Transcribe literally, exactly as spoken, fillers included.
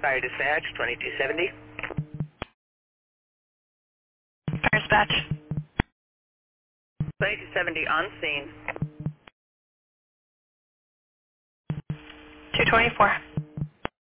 Fire dispatch, twenty-two seventy. Fire dispatch. twenty-two seventy on scene. two twenty-four.